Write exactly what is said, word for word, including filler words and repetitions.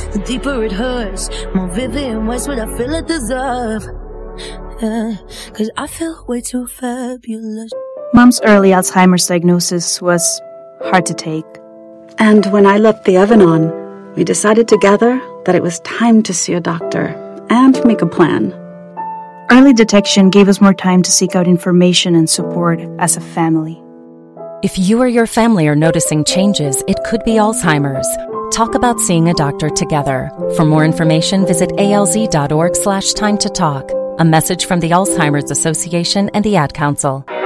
the deeper it hurts. More vivid and worse what I feel I deserve. Yeah, cause I feel way too fabulous. Mom's early Alzheimer's diagnosis was hard to take. And when I left the Evanon, we decided together that it was time to see a doctor and make a plan. Early detection gave us more time to seek out information and support as a family. If you or your family are noticing changes, it could be Alzheimer's. Talk about seeing a doctor together. For more information, visit alz.org slash time to talk. A message from the Alzheimer's Association and the Ad Council.